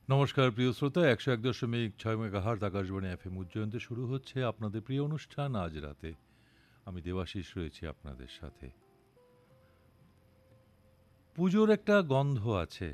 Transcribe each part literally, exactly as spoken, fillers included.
নমস্কার প্রিয় শ্রোতা, একশো এক দশমিক ছয় মেগাহার্জ আকাশবাণী এফ এম উজ্জয়ন্তে শুরু হচ্ছে আপনাদের প্রিয় অনুষ্ঠান আজ রাতে। আমি দেবাশিস রয়েছি আপনাদের সাথে। পুজোর একটা গন্ধ আছে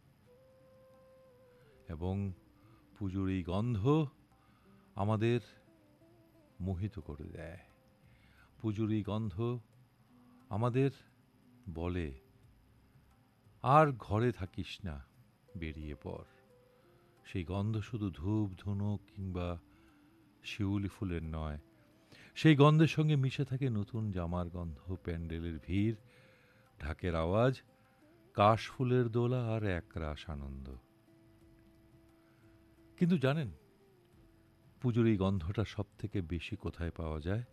এবং পুজোর এই গন্ধ আমাদের মোহিত করে দেয়। পুজোর এই গন্ধ আমাদের বলে, আর ঘরে থাকিস না, বেরিয়ে পড়। সেই গন্ধ শুধু ধূপ ধুনো কিংবা শিউলি ফুলের নয়, সেই গন্ধের সঙ্গে মিশে থাকে নতুন জামার গন্ধ, প্যান্ডেলের ভিড়, ঢাকের আওয়াজ, কাশফুলের দোলা আর একরাশ আনন্দ। কিন্তু জানেন, পুজোর এই গন্ধটা সব থেকে বেশি কোথায় পাওয়া যায়?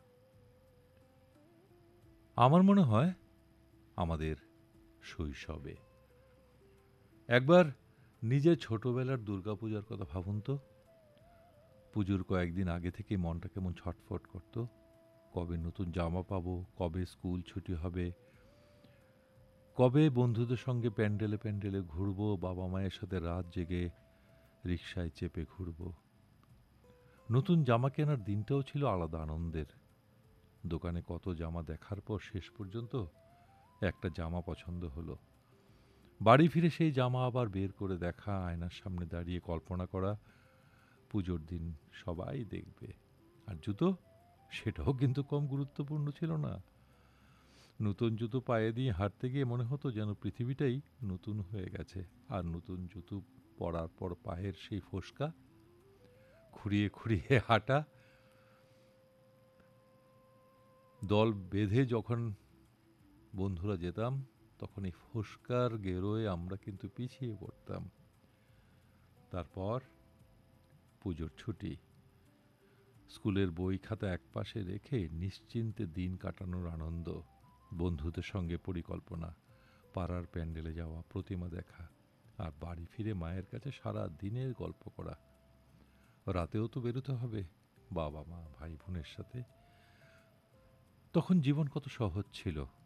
আমার মনে হয় আমাদের শৈশবে। একবার নিজের ছোটবেলার দুর্গাপূজার কথা ভাবুন তো। পুজোর কয়েকদিন আগে থেকে মনটা কেমন ছটফট করত। কবে নতুন জামা পাবো, কবে স্কুল ছুটি হবে, কবে বন্ধুদের সঙ্গে প্যান্ডেলে প্যান্ডেলে ঘুরবো, বাবা মায়ের সাথে রাত জেগে রিকশায় চেপে ঘুরবো। নতুন জামা কেনার দিনটাও ছিল আলাদা আনন্দের। দোকানে কত জামা দেখার পর শেষ পর্যন্ত একটা জামা পছন্দ হলো। বাড়ি ফিরে সেই জামা আবার বের করে দেখা, আয়নার সামনে দাঁড়িয়ে কল্পনা করা, পুজোর দিন সবাই দেখবে। আর জুতো, সেটাও কিন্তু কম গুরুত্বপূর্ণ ছিল না। নতুন জুতো পায়ে দিয়ে হাঁটতে গিয়ে মনে হতো যেন পৃথিবীটাই নতুন হয়ে গেছে। আর নতুন জুতো পরার পর পায়ের সেই ফোসকা, খুঁড়িয়ে খুঁড়িয়ে হাঁটা, দল বেঁধে যখন বন্ধুরা যেতাম, তখন এই ফোসকার গেরোয় আমরা কিন্তু পিছিয়ে পড়তাম। তারপর পুজোর ছুটি, স্কুলের বই খাতা একপাশে রেখে নিশ্চিন্তে দিন কাটানোর আনন্দ, বন্ধুদের সঙ্গে পরিকল্পনা, পাড়ার প্যান্ডেলে যাওয়া, প্রতিমা দেখা, আর বাড়ি ফিরে মায়ের কাছে সারা দিনের গল্প করা। রাতেও তো বেরোতে হবে বাবা মা ভাই বোনের সাথে। তখন জীবন কত সহজ ছিল।